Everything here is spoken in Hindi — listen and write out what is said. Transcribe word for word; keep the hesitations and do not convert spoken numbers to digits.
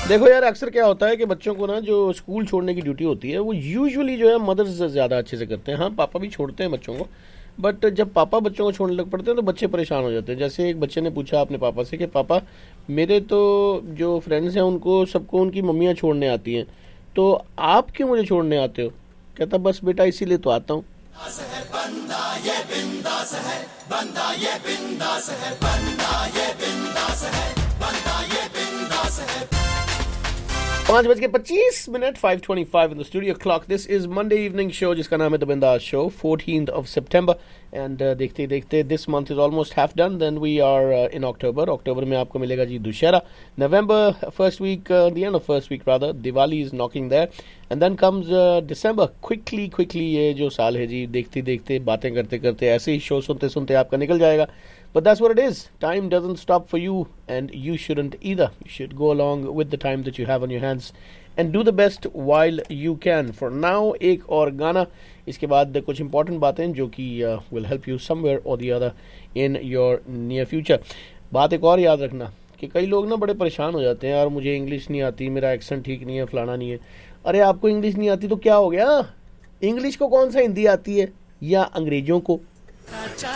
देखो यार, अक्सर क्या होता है कि बच्चों को ना जो स्कूल छोड़ने की ड्यूटी होती है वो यूजुअली जो है मदर्स ज़्यादा अच्छे से करते हैं। हाँ, पापा भी छोड़ते हैं बच्चों को, बट जब पापा बच्चों को छोड़ने लग पड़ते हैं तो बच्चे परेशान हो जाते हैं। जैसे एक बच्चे ने पूछा अपने पापा से कि पापा, मेरे तो जो फ्रेंड्स हैं उनको सबको उनकी मम्मियाँ छोड़ने आती हैं, तो आप क्यों मुझे छोड़ने आते हो? कहता, बस बेटा इसीलिए तो आता हूँ। पाँच बज के पच्चीस minute five twenty five in the studio clock. This is Monday evening show जिसका नाम है द बिंदास show, fourteenth of September. And देखते देखते this month is almost half done, then we are in अक्टूबर। अक्टूबर में आपको मिलेगा जी दुशहरा। नवंबर first week, the end of first week rather, Diwali is knocking there. And then comes December. Quickly quickly ये जो साल है जी, देखते देखते बातें करते करते ऐसे ही शो सुनते सुनते आपका निकल जाएगा। But that's what it is. Time doesn't stop for you, and you shouldn't either. You should go along with the time that you have on your hands and do the best while you can. For now, एक और गाना, इसके बाद कुछ important बातें जो कि uh, will help you somewhere or the other in your near future. बात एक और याद रखना कि कई लोग ना बड़े परेशान हो जाते हैं, यार मुझे इंग्लिश नहीं आती, मेरा एक्सेंट ठीक नहीं है, फलाना नहीं है। अरे आपको इंग्लिश नहीं आती तो क्या हो गया? इंग्लिश को कौन सा हिंदी आती है या अंग्रेजों को?